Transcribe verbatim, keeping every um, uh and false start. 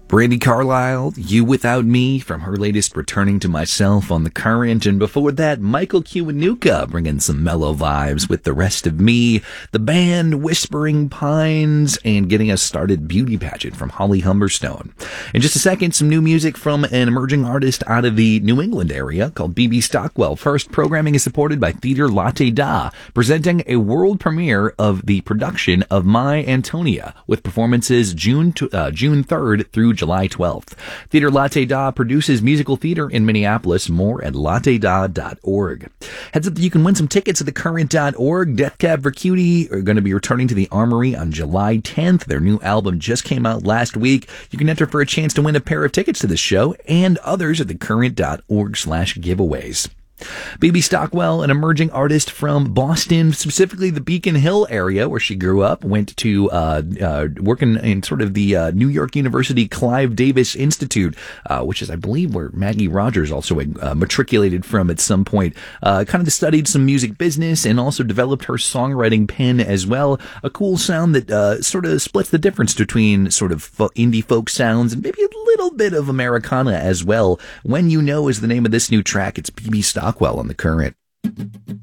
Brandi Carlile, You Without Me, from her latest Returning to Myself on The Current. And before that, Michael Kiwanuka bringing some mellow vibes with The Rest of Me. The band Whispering Pines, and getting us started, Beauty Pageant from Holly Humberstone. In just a second, some new music from an emerging artist out of the New England area called B B Stockwell. First, programming is supported by Theater Latte Da, presenting a world premiere of the production of My Antonia, with performances June to, uh, June third through July twelfth. Theater Latte Da produces musical theater in Minneapolis. More at latte da dot org. Heads up that you can win some tickets at the current dot org. Death Cab for Cutie are going to be returning to the Armory on July tenth. Their new album just came out last week. You can enter for a chance to win a pair of tickets to this show and others at the current dot org slash giveaways. B B Stockwell, an emerging artist from Boston, specifically the Beacon Hill area where she grew up, went to uh, uh, working in sort of the uh, New York University Clive Davis Institute, uh, which is, I believe, where Maggie Rogers also uh, matriculated from at some point. Uh, kind of studied some music business and also developed her songwriting pen as well. A cool sound that uh, sort of splits the difference between sort of fo- indie folk sounds and maybe a little bit of Americana as well. When You Know is the name of this new track. It's B B Stockwell on The Current.